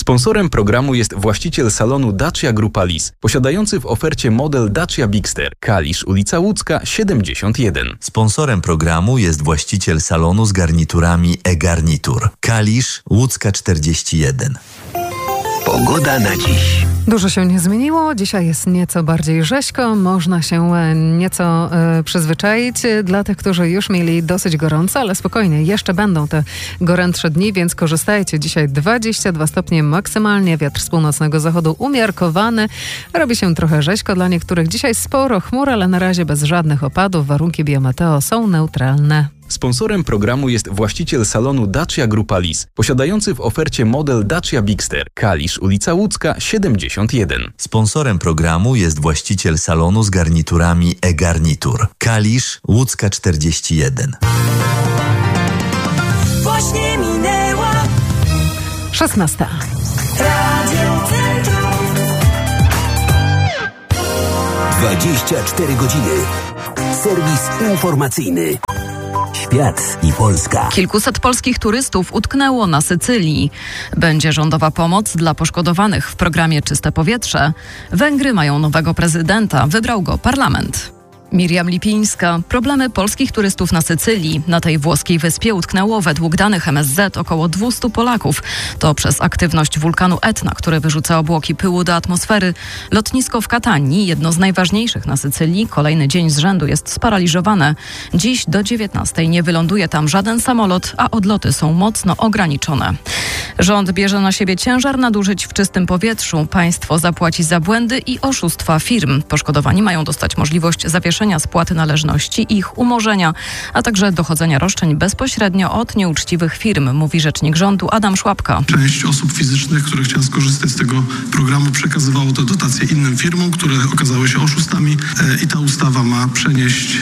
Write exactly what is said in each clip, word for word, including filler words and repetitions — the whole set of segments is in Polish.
Sponsorem programu jest właściciel salonu Dacia Grupa Lis, posiadający w ofercie model Dacia Bigster, Kalisz, ulica Łódzka, siedemdziesiąt jeden. Sponsorem programu jest właściciel salonu z garniturami e-garnitur, Kalisz, Łódzka czterdzieści jeden. Pogoda na dziś. Dużo się nie zmieniło. Dzisiaj jest nieco bardziej rzeźko. Można się nieco e, przyzwyczaić. Dla tych, którzy już mieli dosyć gorąco, ale spokojnie, jeszcze będą te gorętsze dni, więc korzystajcie. Dzisiaj dwadzieścia dwa stopnie maksymalnie. Wiatr z północnego zachodu umiarkowany. Robi się trochę rzeźko dla niektórych. Dzisiaj sporo chmur, ale na razie bez żadnych opadów. Warunki biometeo są neutralne. Sponsorem programu jest właściciel salonu Dacia Grupa Lis, posiadający w ofercie model Dacia Bigster, Kalisz, ulica Łódzka, siedemdziesiąt jeden. Sponsorem programu jest właściciel salonu z garniturami e-garnitur, Kalisz, Łódzka czterdzieści jeden. Właśnie minęła szesnasta. Radio Centrum. dwadzieścia cztery godziny. Serwis informacyjny. Świat i Polska. Kilkuset polskich turystów utknęło na Sycylii. Będzie rządowa pomoc dla poszkodowanych w programie Czyste Powietrze. Węgry mają nowego prezydenta. Wybrał go parlament. Miriam Lipińska. Problemy polskich turystów na Sycylii. Na tej włoskiej wyspie utknęło według danych M S Z około dwieście Polaków. To przez aktywność wulkanu Etna, który wyrzuca obłoki pyłu do atmosfery. Lotnisko w Katanii, jedno z najważniejszych na Sycylii, kolejny dzień z rzędu jest sparaliżowane. Dziś do dziewiętnastej nie wyląduje tam żaden samolot, a odloty są mocno ograniczone. Rząd bierze na siebie ciężar nadużyć w czystym powietrzu. Państwo zapłaci za błędy i oszustwa firm. Poszkodowani mają dostać możliwość zawieszenia spłaty należności i ich umorzenia, a także dochodzenia roszczeń bezpośrednio od nieuczciwych firm, mówi rzecznik rządu Adam Szłapka. Część osób fizycznych, które chciały skorzystać z tego programu, przekazywało te dotacje innym firmom, które okazały się oszustami i ta ustawa ma przenieść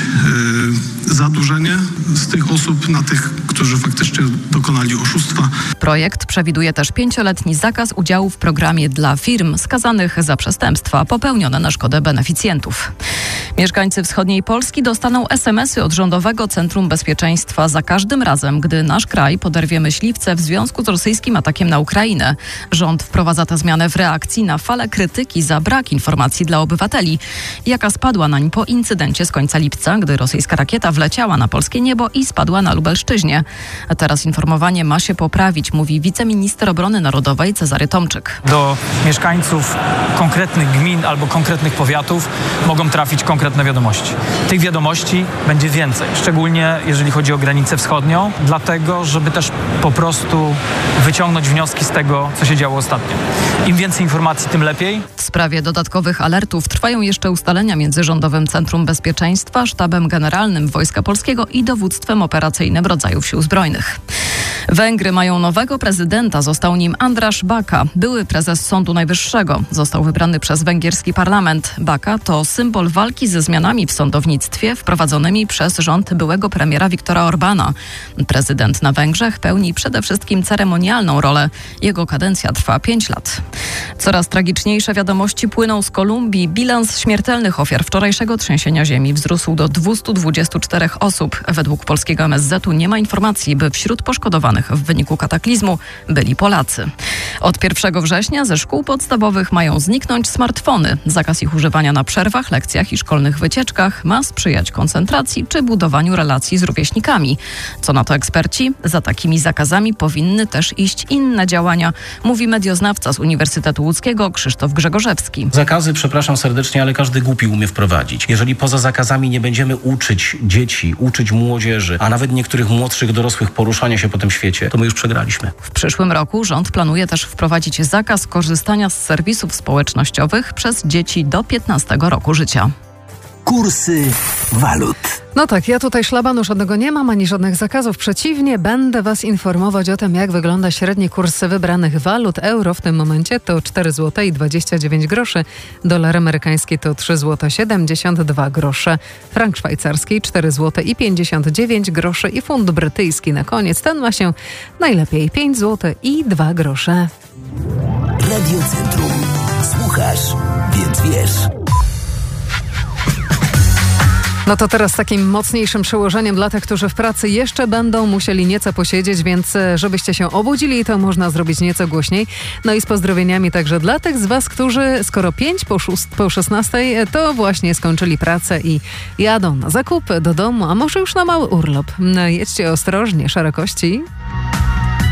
e, zadłużenie z tych osób na tych, którzy faktycznie dokonali oszustwa. Projekt przewiduje też pięcioletni zakaz udziału w programie dla firm skazanych za przestępstwa popełnione na szkodę beneficjentów. Mieszkańcy wschodniej Polski dostaną es em esy od Rządowego Centrum Bezpieczeństwa za każdym razem, gdy nasz kraj poderwie myśliwce w związku z rosyjskim atakiem na Ukrainę. Rząd wprowadza tę zmianę w reakcji na falę krytyki za brak informacji dla obywateli, jaka spadła nań po incydencie z końca lipca, gdy rosyjska rakieta wleciała na polskie niebo i spadła na Lubelszczyźnie. A teraz informowanie ma się poprawić, mówi wiceminister obrony narodowej Cezary Tomczyk. Do mieszkańców konkretnych gmin albo konkretnych powiatów mogą trafić konkretne wiadomości. Tych wiadomości będzie więcej, szczególnie jeżeli chodzi o granicę wschodnią, dlatego, żeby też po prostu wyciągnąć wnioski z tego, co się działo ostatnio. Im więcej informacji, tym lepiej. W sprawie dodatkowych alertów trwają jeszcze ustalenia między Rządowym Centrum Bezpieczeństwa, Sztabem Generalnym Wojska Polskiego i Dowództwem Operacyjnym Rodzajów Sił Zbrojnych. Węgry mają nowego prezydenta. Został nim András Baka, były prezes Sądu Najwyższego. Został wybrany przez węgierski parlament. Baka to symbol walki ze zmianami w sądownictwie wprowadzonymi przez rząd byłego premiera Viktora Orbana. Prezydent na Węgrzech pełni przede wszystkim ceremonialną rolę. Jego kadencja trwa pięć lat. Coraz tragiczniejsze wiadomości płyną z Kolumbii. Bilans śmiertelnych ofiar wczorajszego trzęsienia ziemi wzrósł do dwieście dwadzieścia cztery osób. Według polskiego M S Z u nie ma informacji, by wśród poszkodowanych w wyniku kataklizmu byli Polacy. Od pierwszego września ze szkół podstawowych mają zniknąć smartfony. Zakaz ich używania na przerwach, lekcjach i szkolnych wycieczkach ma sprzyjać koncentracji czy budowaniu relacji z rówieśnikami. Co na to eksperci? Za takimi zakazami powinny też iść inne działania, mówi medioznawca z Uniwersytetu Łódzkiego Krzysztof Grzegorzewski. Zakazy, przepraszam serdecznie, ale każdy głupi umie wprowadzić. Jeżeli poza zakazami nie będziemy uczyć dzieci, uczyć młodzieży, a nawet niektórych młodszych dorosłych poruszania się po tym świecie, to my już przegraliśmy. W przyszłym roku rząd planuje też wprowadzić zakaz korzystania z serwisów społecznościowych przez dzieci do piętnastego roku życia. Kursy walut. No tak, ja tutaj szlabanu żadnego nie mam, ani żadnych zakazów. Przeciwnie, będę Was informować o tym, jak wygląda średni kurs wybranych walut. Euro w tym momencie to cztery złote i dwadzieścia dziewięć groszy. Dolar amerykański to trzy złote siedemdziesiąt dwa grosze. Frank szwajcarski cztery złote i pięćdziesiąt dziewięć groszy. I funt brytyjski na koniec. Ten ma się najlepiej pięć złotych i dwa grosze. Radio Centrum. Słuchasz, więc wiesz. No to teraz takim mocniejszym przełożeniem dla tych, którzy w pracy jeszcze będą musieli nieco posiedzieć, więc żebyście się obudzili, to można zrobić nieco głośniej. No i z pozdrowieniami także dla tych z was, którzy skoro pięć po, szóst- po szesnastej, to właśnie skończyli pracę i jadą na zakupy do domu, a może już na mały urlop. No, jedźcie ostrożnie, szerokości.